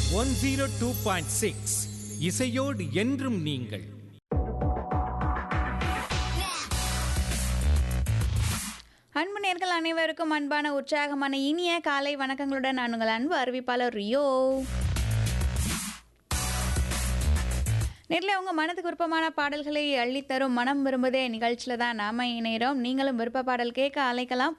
102.6 இசையோடு என்றும் நீங்கள். அன்பு நேர்கள் அனைவருக்கும் அன்பான உற்சாகமான இனிய காலை வணக்கங்களுடன் நான் உங்கள் அன்பு அறிவிப்பாளர் ரியோ. நேரில் உங்கள் மனதுக்கு விருப்பமான பாடல்களை அள்ளித்தரும் மனம் விரும்புதே நிகழ்ச்சியில் தான் நாம் இணைகிறோம். நீங்களும் விருப்ப பாடல் கேட்க அழைக்கலாம்.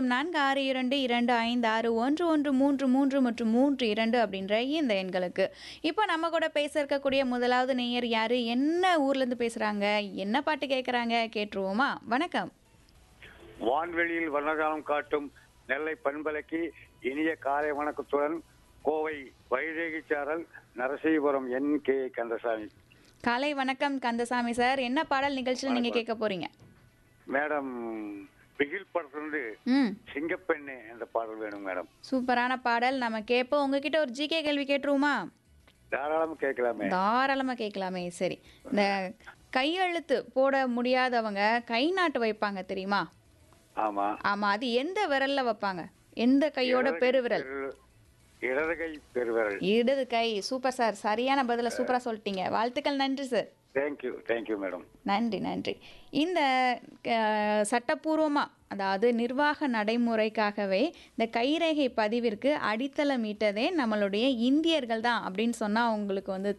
0462256113 மற்றும் 32 அப்படின்ற இந்த எண்களுக்கு. இப்போ நம்ம கூட பேச இருக்கக்கூடிய முதலாவது நேயர் யாரு, என்ன ஊர்லேருந்து பேசுகிறாங்க, என்ன பாட்டு கேட்குறாங்க கேட்டுருவோமா? வணக்கம். வான்வெளியில் வர்ணகாலம் காட்டும் நெல்லை பண்பலைக்கு இனிய காலை வணக்கத்துடன் கோவை வைதேகி சாரல் நரசீபுரம் NK கந்தசாமி. காலை வணக்கம் கந்தசாமி சார். என்ன பாடல் நிகழ்ச்சியில் நீங்க கேட்க போறீங்க? மேடம், பிகில் படத்திலிருந்து சிங்கப்பெண்ணே என்ற பாடல் வேணும் மேடம். சூப்பரான பாடல் நம்ம கேட்போம். உங்ககிட்ட ஒரு ஜிகே கேள்வி கேட்டுருவோமா? தாராளமா கேட்கலாமே. தாராளமா கேட்கலாமே. சரி, இந்த கையெழுத்து போட முடியாதவங்க கை நாட்டு வைப்பாங்க தெரியுமா? ஆமா ஆமா, அது எந்த விரல்ல வைப்பாங்க? எந்த கையோட பெருவிரல்? இடது கை பெருவிரல். இடது கை. சூப்பர் சார், சரியான பதில சூப்பரா சொல்லிட்டீங்க. வாழ்த்துக்கள். நன்றி சார். Thank you madam. நன்றி நன்றி. இந்த சட்டப்பூர்வமாக, அதாவது நிர்வாக நடைமுறைக்காகவே இந்த கைரேகை பதிவிற்கு அடித்தளமிட்டதே நம்மளுடைய இந்தியர்கள் தான் அப்படின்னு சொன்னால் உங்களுக்கு வந்து